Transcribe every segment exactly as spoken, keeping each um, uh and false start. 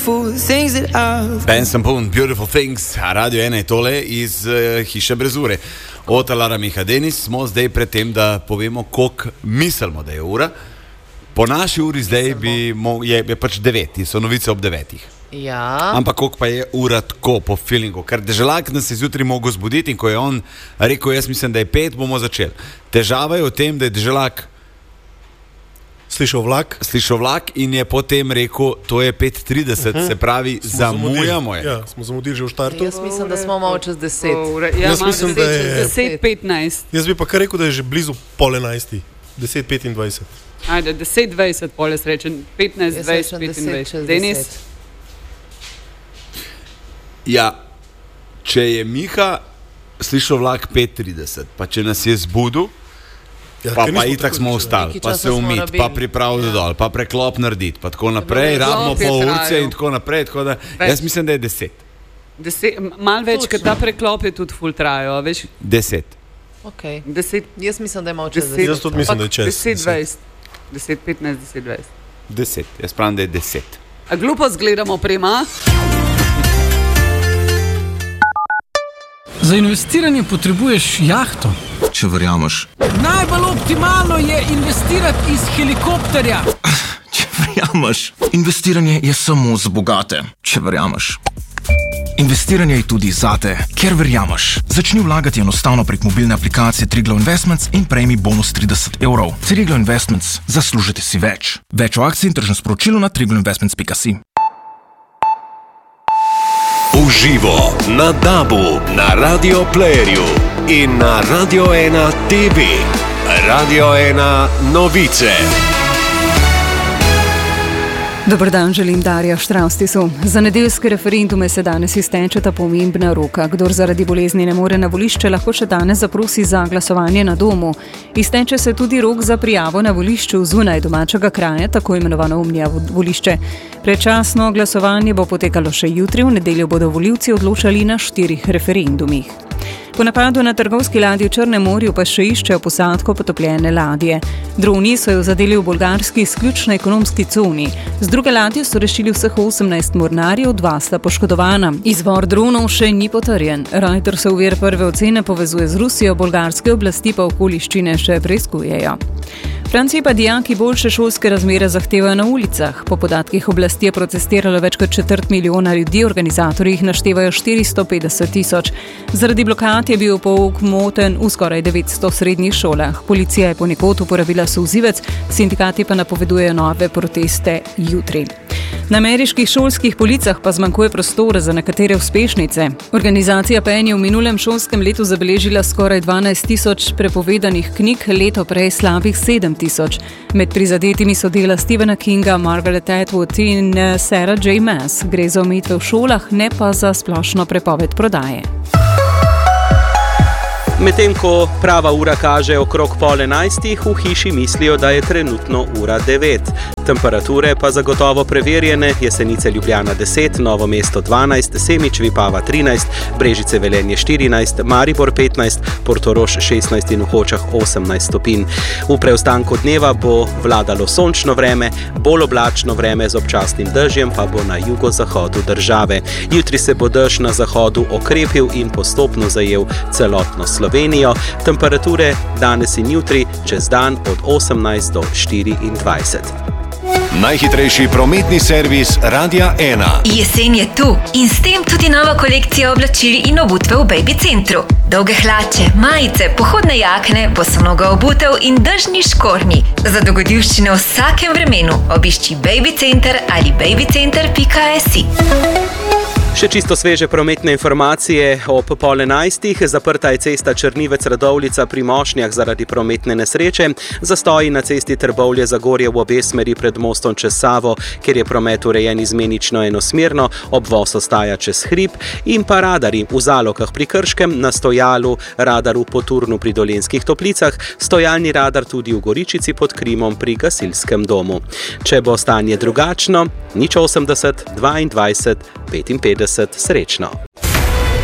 beautiful things that I've Ben Sampun, Beautiful Things, Radio ena je tole iz uh, Hiše Brezure. Od Alara Miha Denis smo zdaj pred tem, da povemo, koliko mislimo, da je ura. Po naši uri zdaj bi mo- je, je pač devet, so novice ob devetih. Ja. Ampak koliko pa je ura tako po feelingu, ker Deželak nas je zjutraj mogel zbuditi in ko je on rekel, jaz mislim, da je pet, bomo začeli. Težava je v tem, da je Deželak Slišal vlak? Slišal vlak in je potem rekel, to je pet trideset, uh-huh. se pravi, smo zamujamo je. Ja, smo zamudili že v štartu. Jaz mislim, da smo malo čez deset. Ja, Jaz mislim, da je deset petnajst. Jaz bi pa kar rekel, da je že blizu pol enajsti. deset petindvajset. Ajde, deset dvajset pol jaz rečem. petnajst dvajset petindvajset. Denis? Ja, če je Miha slišal vlak pet trideset, pa če nas je zbudil, Ja, pa, pa itak smo ostali, Nekaj pa časa se smo umiti, rabili. pa pripraviti Ja. dol, pa preklop narediti, pa tako naprej, rabimo Preklop je pol urce trajal. in tako naprej, tako da Več. jaz mislim, da je deset. Deset, malo več, ker Točno. ta preklop je tudi full trajo, veš, Deset. Okay. deset, Jaz mislim, da je malo čez Deset. deset. Jaz tudi mislim, da je čez deset dvajset, deset petnajst, deset dvajset. Deset, jaz pravim, da je deset. A glupo zgledamo prema? Za investiranje potrebuješ jahto. Če verjameš. Najbolj optimalno je investirati iz helikopterja. Če verjameš. Investiranje je samo za bogate. Če verjameš. Investiranje je tudi zate, ker verjameš. Začni vlagati enostavno prek mobilne aplikacije Triglav Investments in prejmi bonus trideset evrov. Triglav Investments. Zaslužite si več. Več o akciji in tržnem sporočilu na triglav investments pika si. Uživo na Dabu, na Radio Playerju in na Radio ena T V. Radio ena Novice. Dober dan, želim Darja Štraustisu. Za nedeljske referendume se danes iztečeta pomembna roka. Kdor zaradi bolezni ne more na volišče, lahko še danes zaprosi za glasovanje na domu. Izteče se tudi rok za prijavo na volišču zunaj domačega kraja, tako imenovano omnija volišče. Predčasno glasovanje bo potekalo še jutri, v nedeljo bodo volivci odločali na štirih referendumih. Po napadu na trgovski ladji v Črnem morju pa še iščejo posadko potopljene ladje. Droni so jo zadeli v bolgarski izključno ekonomski coni. Z druge ladje so rešili vseh osemnajst mornarjev, dva sta poškodovana. Izvor dronov še ni potrjen. Reuters v vir prve ocene povezuje z Rusijo, bolgarske oblasti pa okoliščine še preiskujejo. Franciji pa dijaki boljše šolske razmere zahtevajo na ulicah. Po podatkih oblasti je protestiralo več kot četrt milijona ljudi, organizatorji jih naštevajo štiristo petdeset tisoč. Zaradi blokad je bil pouk moten v skoraj devetsto srednjih šolah. Policija je ponekod uporabila solzivec, sindikati pa napovedujejo nove proteste jutri. Na ameriških šolskih policah pa zmanjkuje prostora za nekatere uspešnice. Organizacija P E N je v minulem šolskem letu zabeležila skoraj dvanajst tisoč prepovedanih knjig, leto prej slabih sedem tisoč. Med prizadetimi so dela Stephena Kinga, Margaret Atwood in Sarah J. Maas. Gre za omejitve v šolah, ne pa za splošno prepoved prodaje. Medtem ko prava ura kaže okrog pol enajstih, v hiši mislijo, da je trenutno ura devet. Temperature pa zagotovo preverjene: Jesenice Ljubljana deset, Novo mesto dvanajst, Semič Vipava trinajst, Brežice Velenje štirinajst, Maribor petnajst, Portorož šestnajst in v Hočah osemnajst stopinj. V preostanku dneva bo vladalo sončno vreme, bolj oblačno vreme z občasnim dežjem pa bo na jugozahodu države. Jutri se bo dež na zahodu okrepil in postopno zajel celotno Slovenijo. Temperature danes in jutri čez dan od osemnajst do štiriindvajset. Najhitrejši prometni servis Radia ena. Jesen je tu in s tem tudi nova kolekcija oblačil in obutve v Baby Centru. Dolge hlače, majice, pohodne jakne, bosonoga obutev in dežni škornji. Za dogodivščine v vsakem vremenu obišči Baby Center ali babycenter pika si. Še čisto sveže prometne informacije ob pol enajstih. Zaprta je cesta Črnivec-Radovljica pri Mošnjah zaradi prometne nesreče. Zastoji na cesti Trbovlje-Zagorje v obe smeri pred mostom čez Savo, kjer je promet urejen izmenično enosmerno, obvoz ostaja čez hrib, in pa radarji v Zalokah pri Krškem, na stojalu radar v Poturnu pri Dolenjskih Toplicah, stojalni radar tudi v Goričici pod Krimom pri gasilskem domu. Če bo stanje drugačno, nič osemdeset, dvaindvajset, petinpetdeset, srečno.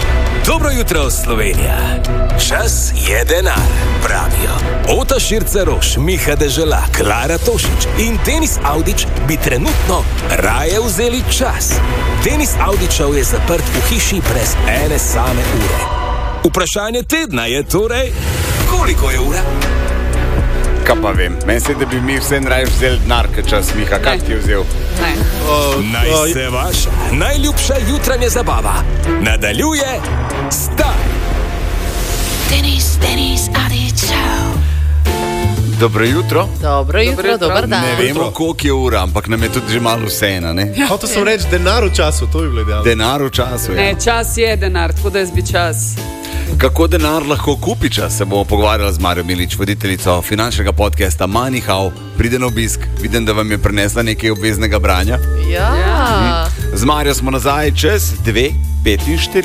Dobro jutro, Slovenija. Čas je denar, pravijo. Ota Širca Roš, Miha Dežela, Klara Tošič in Denis Avdić bi trenutno raje vzeli čas. Denis Avdićev je zaprt v hiši brez ene same ure. Vprašanje tedna je torej, koliko je ura? Kaj pa vem, meni se, da bi mi vse raje vzeli denar, kaj čas, Miha, kaj ti je vzel? Ne. Uh, Naj uh, se vaša najljubša jutranja zabava nadaljuje star. Denis, Denis Avdić Show. Dobro jutro. Dobro jutro, jutro. dober dan. Ne vemo, koliko je ura, ampak nam je tudi že malo vseeno, ne? Hotel sem reči denar v času, to je bilo idealno. Denar v času, ja. Ne, čas je denar, tako da jaz bi čas. Kako denar lahko kupi čas, se bomo pogovarjali z Marijo Milič, voditeljico finančnega podcasta Moneyhow. Pride na obisk, vidim, da vam je prinesla nekaj obveznega branja. Ja. Z Marijo smo nazaj čez dve petinštirideset.